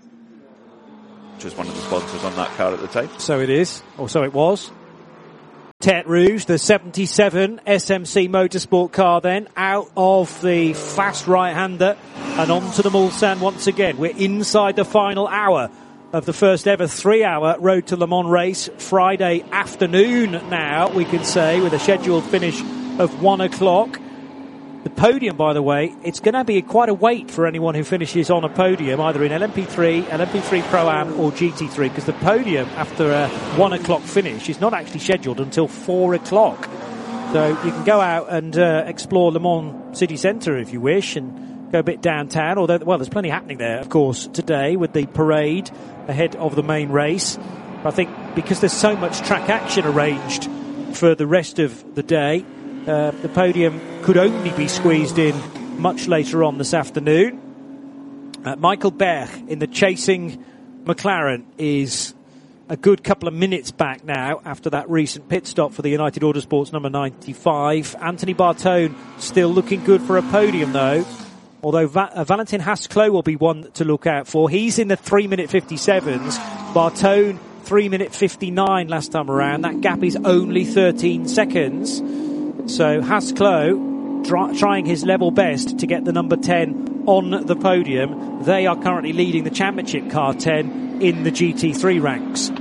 which was one of the sponsors on that car at the time. So it is, or so it was. Tête Rouge, the 77 SMC Motorsport car then, out of the fast right-hander and onto the Mulsanne once again. We're inside the final hour of the first ever 3-hour Road to Le Mans race. Friday afternoon now, we could say, with a scheduled finish of 1 o'clock. The podium, by the way, it's going to be quite a wait for anyone who finishes on a podium, either in LMP3, LMP3 Pro-Am or GT3, because the podium after a 1 o'clock finish is not actually scheduled until 4 o'clock. So you can go out and explore Le Mans city centre if you wish and go a bit downtown, although, well, there's plenty happening there, of course, today with the parade ahead of the main race. I think because there's so much track action arranged for the rest of the day, the podium could only be squeezed in much later on this afternoon. Michael Berg in the chasing McLaren is a good couple of minutes back now after that recent pit stop for the United Autosports number 95. Anthony Bartone still looking good for a podium though, although Valentin Haas-Clos will be one to look out for. He's in the 3-minute 57s. Bartone 3-minute 59 last time around. That gap is only 13 seconds. So Haas-Clos trying his level best to get the number 10 on the podium. They are currently leading the championship car 10 in the GT3 ranks.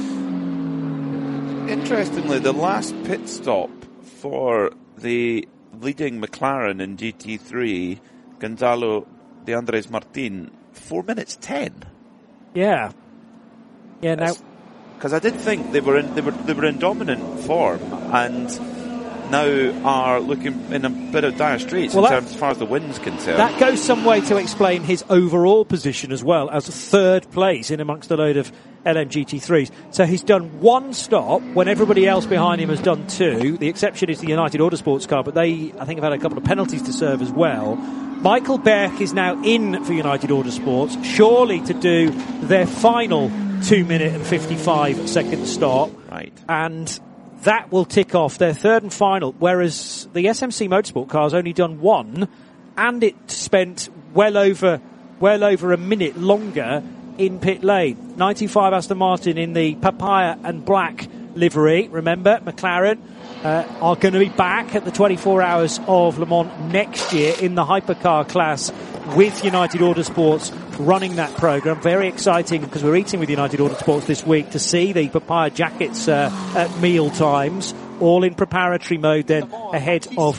Interestingly, the last pit stop for the leading McLaren in GT3, Gonzalo de Andres Martin, 4 minutes 10. Yeah. Yeah. Now, because I did think they were in dominant form and now are looking in a bit of dire straits as far as the wind's concerned. That goes some way to explain his overall position as well, as third place in amongst a load of LMGT3s. So he's done one stop when everybody else behind him has done two. The exception is the United Autosports car, but they, I think, have had a couple of penalties to serve as well. Michael Berg is now in for United Autosports, surely to do their final 2-minute and 55-second stop. Right. And that will tick off their third and final, whereas the SMC Motorsport car has only done one, and it spent well over a minute longer in pit lane. 95 Aston Martin in the papaya and black livery. Remember, McLaren are going to be back at the 24 Hours of Le Mans next year in the hypercar class with United Autosports running that programme. Very exciting because we're eating with United Autosports this week to see the papaya jackets at meal times, all in preparatory mode then ahead of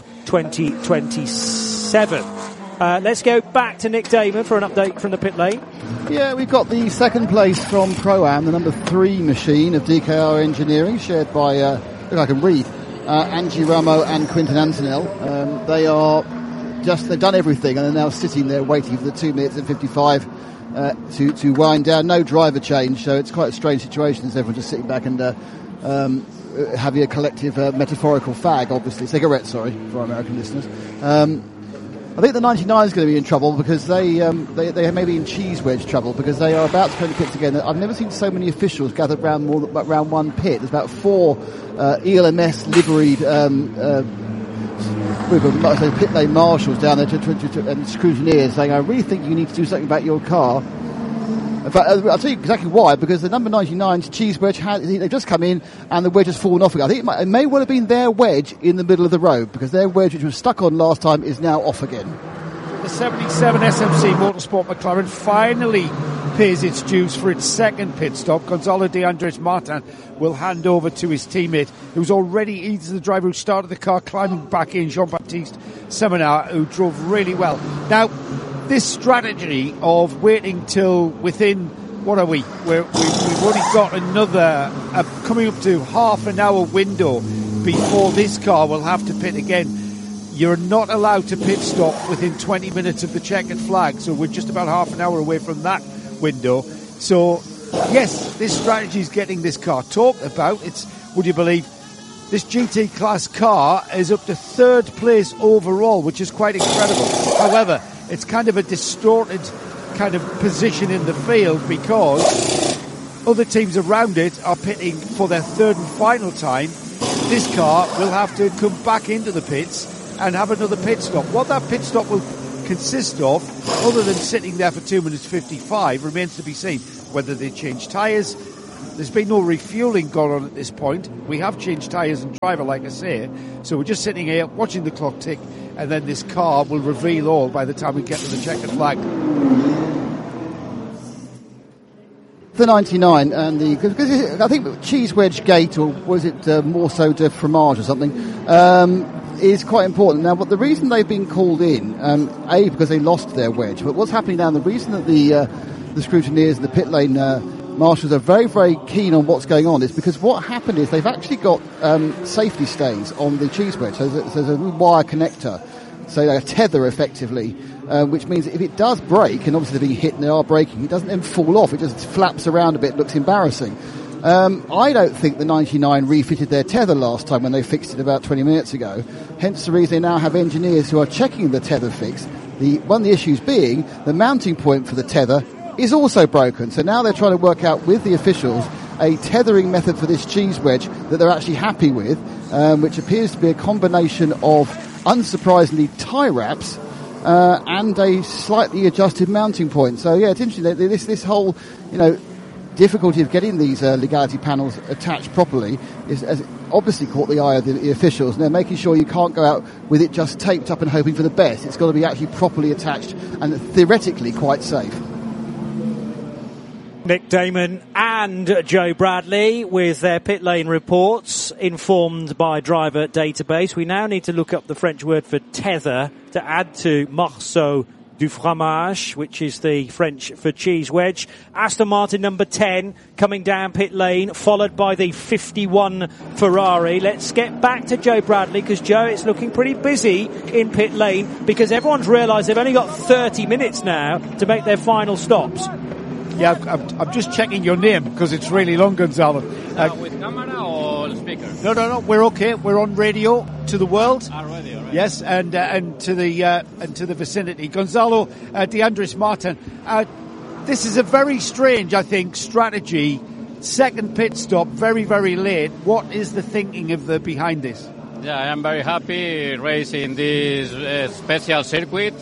2027. Let's go back to Nick Damon for an update from the pit lane. Yeah, we've got the second place from Pro-Am, the number 3 machine of DKR Engineering, shared by, if I can read, Angie Ramo and Quinton Antonell. They've done everything and are now sitting there waiting for the 2 minutes and 55 to wind down. No driver change, so it's quite a strange situation as everyone just sitting back and having a collective metaphorical fag, obviously. Cigarette, sorry, for our American listeners. I think the 99 is going to be in trouble because they may be in cheese wedge trouble because they are about to go to pits again. I've never seen so many officials gathered around one pit. There's about 4 ELMS liveried pit lane marshals down there and scrutineers saying, I really think you need to do something about your car. In fact, I'll tell you exactly why, because the number 99's cheese wedge, they've just come in and the wedge has fallen off again. I think it may well have been their wedge in the middle of the road, because their wedge, which was stuck on last time, is now off again. The 77 SMC Motorsport McLaren finally pays its dues for its second pit stop. Gonzalo de Andres Martin will hand over to his teammate, who's already, he's the driver who started the car, climbing back in, Jean-Baptiste Seminar, who drove really well. Now, this strategy of waiting till within, what are we? We've only got another, coming up to half an hour window before this car will have to pit again. You're not allowed to pit stop within 20 minutes of the checkered flag, so we're just about half an hour away from that window. So, yes, this strategy is getting this car talked about. It's, would you believe, this GT class car is up to third place overall, which is quite incredible. However, it's kind of a distorted kind of position in the field because other teams around it are pitting for their third and final time. This car will have to come back into the pits and have another pit stop. What that pit stop will consist of, other than sitting there for 2 minutes 55, remains to be seen. Whether they change tyres, There's been no refuelling going on at this point. We have changed tyres and driver, like I say. So we're just sitting here watching the clock tick, and then this car will reveal all by the time we get to the checkered flag. The 99 and because I think cheese wedge gate, or was it more so de fromage or something, is quite important. Now, but the reason they've been called in, A, because they lost their wedge, but what's happening now, the reason that the scrutineers and the pit lane marshals are very, very keen on what's going on is because what happened is they've actually got safety stays on the cheese wedge. So there's a wire connector, so a tether effectively, which means that if it does break, and obviously they're being hit and they are breaking, it doesn't then fall off, it just flaps around a bit, looks embarrassing. I don't think the 99 refitted their tether last time when they fixed it about 20 minutes ago, hence the reason they now have engineers who are checking the tether fix. One of the issues being the mounting point for the tether is also broken, so now they're trying to work out with the officials a tethering method for this cheese wedge that they're actually happy with, which appears to be a combination of, unsurprisingly, tie wraps and a slightly adjusted mounting point. So yeah, it's interesting. This whole, difficulty of getting these legality panels attached properly has obviously caught the eye of the officials, and they're making sure you can't go out with it just taped up and hoping for the best. It's got to be actually properly attached and theoretically quite safe. Nick Damon and Joe Bradley with their pit lane reports informed by driver database. We now need to look up the French word for tether to add to morceau du fromage, which is the French for cheese wedge. Aston Martin number 10 coming down pit lane, followed by the 51 Ferrari. Let's get back to Joe Bradley, because Joe, it's looking pretty busy in pit lane because everyone's realised they've only got 30 minutes now to make their final stops. Yeah, I'm just checking your name because it's really long, Gonzalo. With camera or speaker? No, we're okay. We're on radio to the world. Radio, right. Yes, and to the vicinity. Gonzalo de Andres Martin. This is a very strange, I think, strategy. Second pit stop, very, very late. What is the thinking of behind this? Yeah, I am very happy racing this special circuit.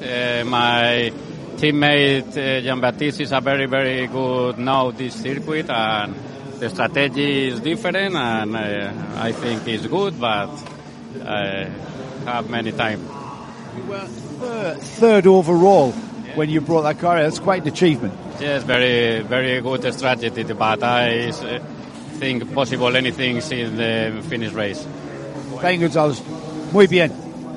My teammate Jean-Baptiste is a very, very good now this circuit, and the strategy is different, and I think it's good, but I have many time. You were third overall when you brought that car. That's quite an achievement. Yes, very, very good strategy, but I think possible anything in the finish race. Thank you, Gonzalez. Muy bien.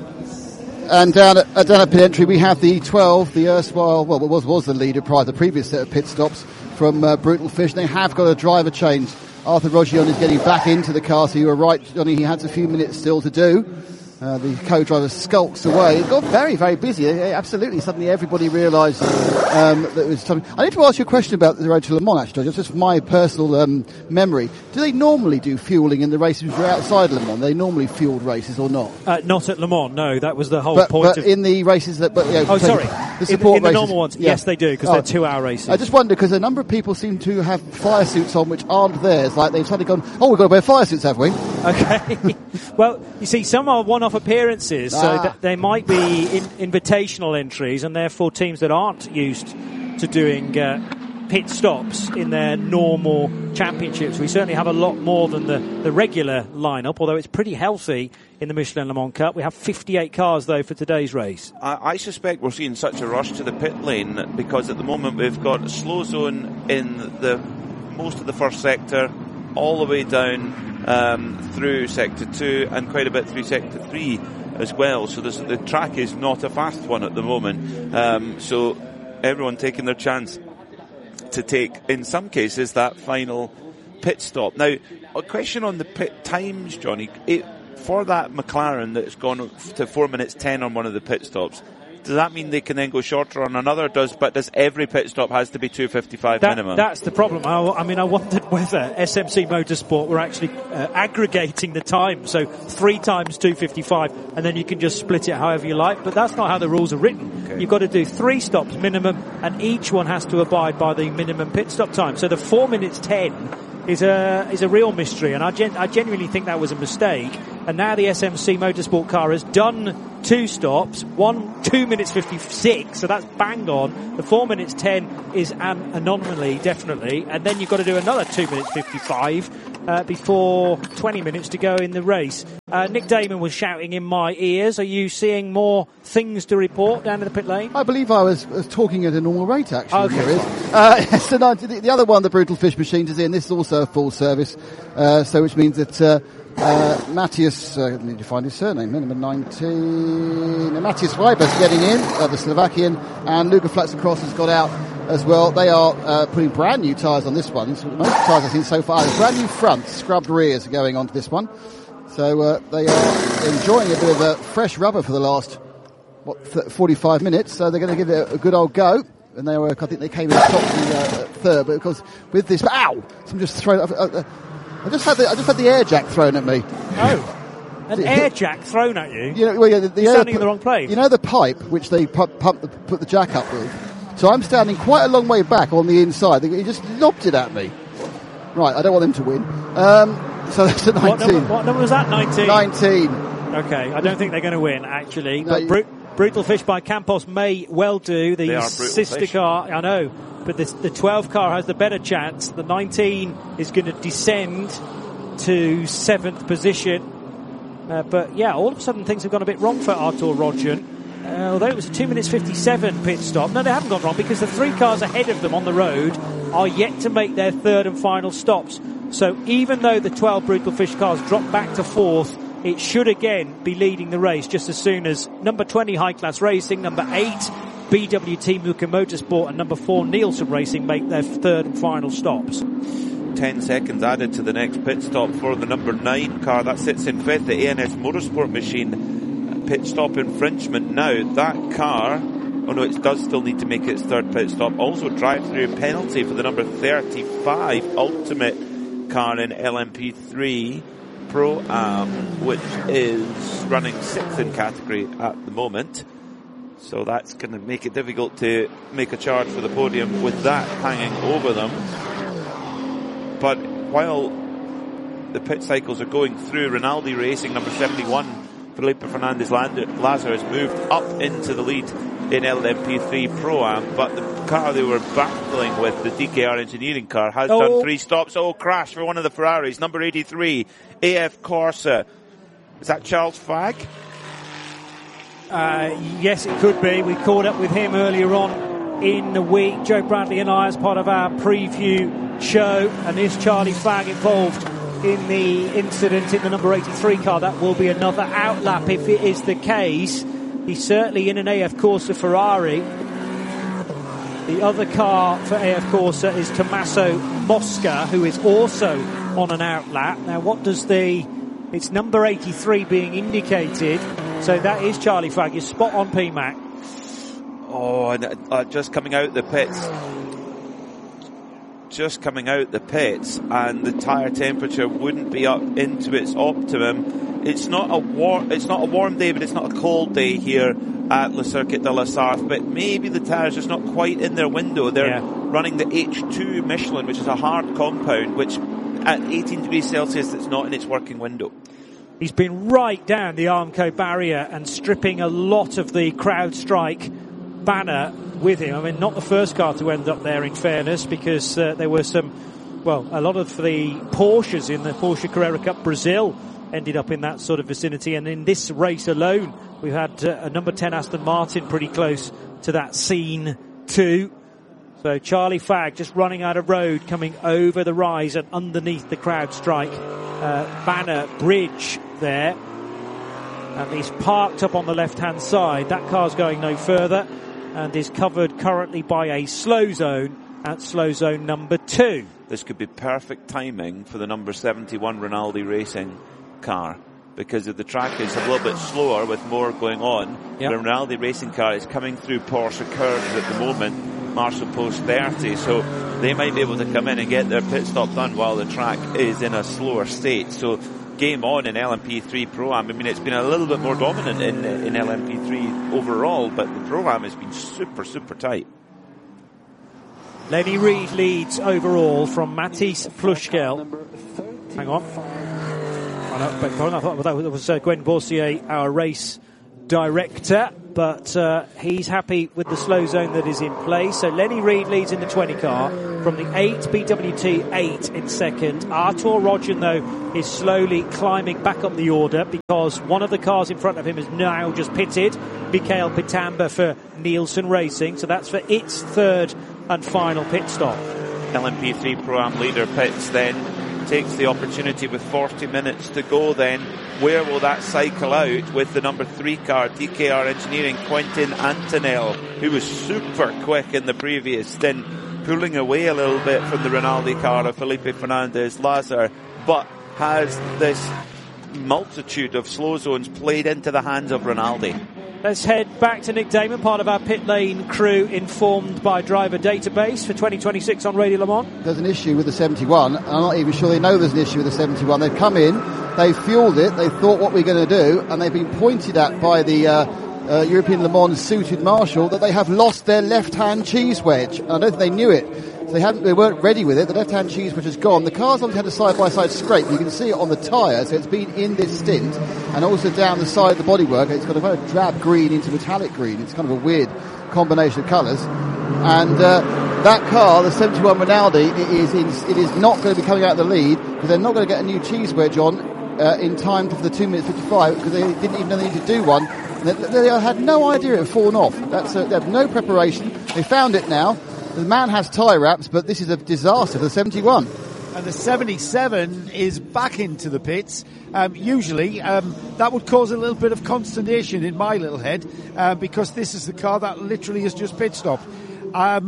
And down at pit entry, we have the 12, the erstwhile, well, it was the leader prior to the previous set of pit stops from Brutal Fish. They have got a driver change. Arthur Rogion is getting back into the car, so you were right, Johnny, he has a few minutes still to do. The co-driver skulks away. It got very, very busy. Absolutely. Suddenly everybody realised that it was something. I need to ask you a question about the road to Le Mans, actually, just from my personal memory. Do they normally do fuelling in the races which are outside Le Mans? Are they normally fueled races or not? Not at Le Mans, no. That was the whole point. But in the races that... The support in the normal ones, yes, they do, because they're 2-hour races. I just wonder, because a number of people seem to have fire suits on which aren't theirs. Like they've suddenly gone, we've got to wear fire suits, have we? Okay. Well, you see, some are one-off appearances, so they might be invitational entries, and therefore teams that aren't used to doing pit stops in their normal championships. We certainly have a lot more than the regular lineup, although it's pretty healthy in the Michelin Le Mans Cup. We have 58 cars, though, for today's race. I suspect we're seeing such a rush to the pit lane because at the moment we've got a slow zone in most of the first sector, all the way down through Sector 2 and quite a bit through Sector 3 as well. So the track is not a fast one at the moment. So everyone taking their chance to take, in some cases, that final pit stop. Now, a question on the pit times, Johnny. For that McLaren that's gone to 4 minutes 10 on one of the pit stops, does that mean they can then go shorter on another? Does every pit stop has to be 2:55 minimum? That's the problem. I wondered whether SMC Motorsport were actually aggregating the time, so 3 times 2:55, and then you can just split it however you like. But that's not how the rules are written. Okay. You've got to do 3 stops minimum, and each one has to abide by the minimum pit stop time. So the 4 minutes 10 is a real mystery, and I genuinely think that was a mistake. And now the SMC Motorsport car has done 2 stops, 2 minutes 56, so that's bang on. The 4 minutes 10 is an anomaly, definitely, and then you've got to do another 2 minutes 55 before 20 minutes to go in the race. Nick Damon was shouting in my ears. Are you seeing more things to report down in the pit lane? I believe I was talking at a normal rate, actually. Okay. Here is. So the other one, the Brutal Fish Machines, is in. This is also a full service, so which means that Matthias, I need to find his surname, number 19, Matthias Weibers getting in, the Slovakian, and Luca Flaxacross has got out as well. They are putting brand new tyres on this one. It's most tyres I've seen so far. Brand new fronts, scrubbed rears are going onto this one. So they are enjoying a bit of fresh rubber for the last 45 minutes. So they're going to give it a good old go. And I think they came in top third, but of course with this, ow! I'm just throwing. I just had the air jack thrown at me. Oh, an air jack thrown at you? You know, well, yeah, You're standing in the wrong place. You know the pipe which they put the jack up with. So I'm standing quite a long way back on the inside. He just lobbed it at me. Right, I don't want him to win. So that's a 19. What number was that? 19. 19. Okay, I don't think they're going to win actually. No, but Brutal Fish by Campos may well do. The sister fish. car, I know, but the 12 car has the better chance. The 19 is going to descend to 7th position. But yeah, all of a sudden things have gone a bit wrong for Artur Rodgen. Although it was a 2 minutes 57 pit stop. No, they haven't gone wrong because the 3 cars ahead of them on the road are yet to make their 3rd and final stops. So even though the 12 Brutal Fish cars drop back to 4th, it should again be leading the race just as soon as number 20 High Class Racing, number 8 BWT Muka Motorsport and number 4 Nielsen Racing make their 3rd and final stops. 10 seconds added to the next pit stop for the number 9 car. That sits in 5th, the ANS Motorsport machine. Pit stop infringement now. That car, oh no, it does still need to make its 3rd pit stop. Also drive-through penalty for the number 35 Ultimate car in LMP3 Pro-Am, which is running 6th in category at the moment. So that's going to make it difficult to make a charge for the podium with that hanging over them. But while the pit cycles are going through, Rinaldi Racing, number 71, Felipe Fernandez Lazar has moved up into the lead in LMP3 Pro-Am, but the car they were battling with, the DKR Engineering car, has done 3 stops. Crash for one of the Ferraris, number 83, AF Corsa. Is that Charles Fagg? Yes, it could be. We caught up with him earlier on in the week, Joe Bradley and I, as part of our preview show. And is Charlie Fagg involved in the incident in the number 83 car? That will be another outlap if it is the case. He's certainly in an AF Corsa Ferrari. The other car for AF Corsa is Tommaso Mosca, who is also on an outlap. Now, what does it's number 83 being indicated, so that is Charlie Fagg. You're spot on, PMAC. Just coming out the pits. Just coming out the pits, and the tyre temperature wouldn't be up into its optimum. It's not a warm day, but it's not a cold day here at Le Circuit de la Sarthe, but maybe the tyres just not quite in their window. They're running the H2 Michelin, which is a hard compound, which at 18 degrees Celsius, it's not in its working window. He's been right down the Armco barrier and stripping a lot of the CrowdStrike banner with him. I mean, not the first car to end up there, in fairness, because there were a lot of the Porsches in the Porsche Carrera Cup Brazil ended up in that sort of vicinity, and in this race alone we've had a number 10 Aston Martin pretty close to that scene too. So Charlie Fagg just running out of road, coming over the rise and underneath the CrowdStrike banner bridge there, and he's parked up on the left hand side. That car's going no further and is covered currently by a slow zone at slow zone number 2. This could be perfect timing for the number 71 Rinaldi Racing car, because if the track is a little bit slower with more going on, the Rinaldi Racing car is coming through Porsche curves at the moment, Marshall Post 30, so they might be able to come in and get their pit stop done while the track is in a slower state. So game on in LMP3 Pro-Am. I mean, it's been a little bit more dominant in LMP3 overall, but the Pro-Am has been super, super tight. Lenny Reed leads overall from Mathis Plushkel. Hang on. I thought that was Gwen Boursier, our race director, but he's happy with the slow zone that is in place. So Lenny Reed leads in the 20 car from the 8, BWT 8 in second. Artur Rodgen, though, is slowly climbing back up the order because one of the cars in front of him is now just pitted. Mikael Pitamba for Nielsen Racing, so that's for its third and final pit stop. LMP3 Pro-Am leader pits then, takes the opportunity with 40 minutes to go then. Where will that cycle out with the number 3 car, DKR Engineering, Quentin Antonell, who was super quick in the previous stint, pulling away a little bit from the Rinaldi car of Felipe Fernandez Lazar, but has this multitude of slow zones played into the hands of Rinaldi. Let's head back to Nick Damon, part of our pit lane crew, informed by driver database for 2026 on Radio Le Mans. There's an issue with the 71. I'm not even sure they know there's an issue with the 71. They've come in, they've fueled it, they thought what we're going to do, and they've been pointed at by the European Le Mans suited marshal that they have lost their left-hand cheese wedge. I don't think they knew it. So they weren't ready with it. The left-hand cheese wedge has gone. The car's obviously had a side-by-side scrape. You can see it on the tyre, so it's been in this stint, and also down the side of the bodywork. It's got a kind of drab green into metallic green. It's kind of a weird combination of colours. And that car, the 71 Rinaldi, it is not going to be coming out of the lead because they're not going to get a new cheese wedge on in time for the 2 minutes 55 because they didn't even know they needed to do one. They had no idea it had fallen off. They have no preparation. They found it now. The man has tie wraps, but this is a disaster for the 71. And the 77 is back into the pits. Usually, that would cause a little bit of consternation in my little head, because this is the car that literally has just pit stopped. I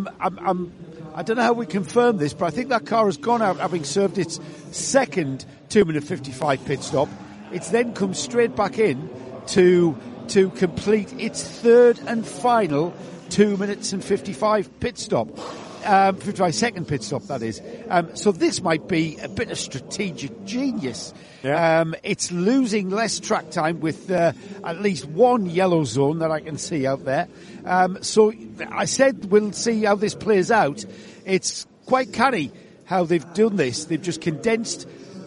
don't know how we confirm this, but I think that car has gone out having served its second 2 minute 55 pit stop. It's then come straight back in to complete its third and final 2 minutes and 55 pit stop. 55 second pit stop, that is. So this might be a bit of strategic genius. Yeah. It's losing less track time with at least one yellow zone that I can see out there. So I said we'll see how this plays out. It's quite canny how they've done this. They've just condensed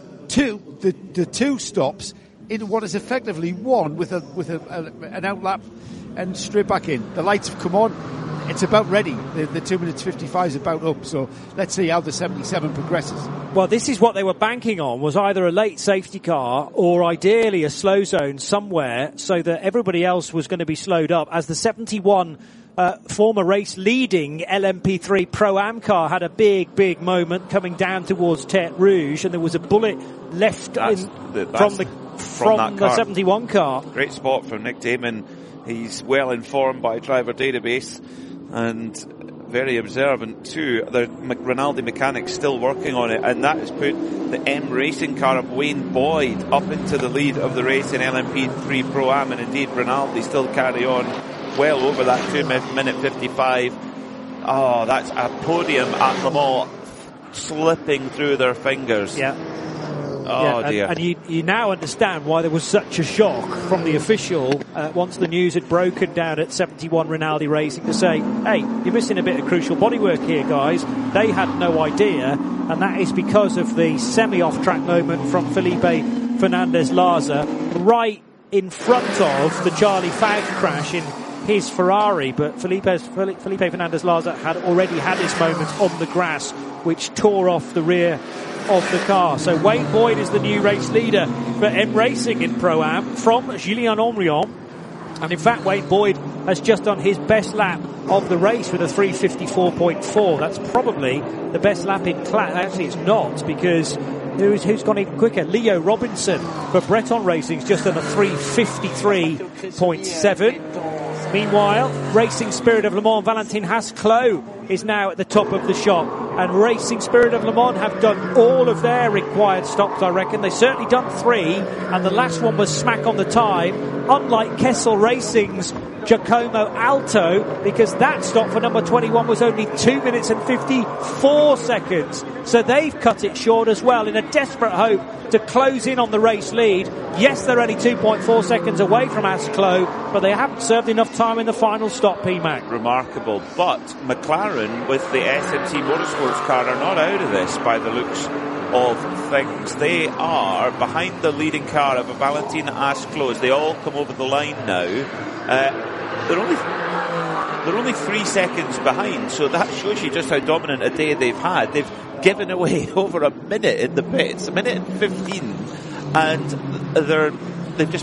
the two stops into what is effectively one with an outlap and straight back in. The lights have come on. It's about ready. The 2 minutes 55 is about up. So let's see how the 77 progresses. Well, this is what they were banking on, was either a late safety car or ideally a slow zone somewhere so that everybody else was going to be slowed up. As the 71 former race leading LMP3 Pro-Am car had a big moment coming down towards Tête Rouge, and there was a bullet left from the 71 car. Great spot from Nick Damon. He's well informed by driver database and very observant too. The Rinaldi mechanics still working on it, and that has put the M Racing car of Wayne Boyd up into the lead of the race in LMP3 Pro-Am, and indeed Rinaldi still carry on well over that 2 minute 55. Oh, that's a podium at Le Mans slipping through their fingers. Yeah. Oh, yeah, dear. And you now understand why there was such a shock from the official once the news had broken down at 71 Rinaldi Racing to say, hey, you're missing a bit of crucial bodywork here, guys. They had no idea, and that is because of the semi-off-track moment from Felipe Fernandez Laza right in front of the Charlie Fagg crash in his Ferrari. But Felipe Fernandez Laza had already had his moment on the grass, which tore off the rear of the car. So Wayne Boyd is the new race leader for M Racing in Pro-Am from Julien Henrion. And in fact, Wayne Boyd has just done his best lap of the race with a 3:54.4. That's probably the best lap in class. Actually, it's not, because who's gone in quicker? Leo Robinson for Breton Racing's just done a 3:53.7. Meanwhile, Racing Spirit of Le Mans, Valentin Haas-Clos is now at the top of the shop. And Racing Spirit of Le Mans have done all of their required stops, I reckon. They've certainly done 3, and the last one was smack on the time. Unlike Kessel Racing's Giacomo Alto, because that stop for number 21 was only 2 minutes and 54 seconds. So they've cut it short as well in a desperate hope to close in on the race lead. Yes, they're only 2.4 seconds away from Asklo, but they haven't served enough time in the final stop, P-Mac. Remarkable. But McLaren, with the SMC Motorsports car, are not out of this by the looks of things. They are behind the leading car of Valentin Asklo as they all come over the line now. They're only 3 seconds behind, so that shows you just how dominant a day they've had. They've given away over a minute in the pits, a minute and 15, and they've just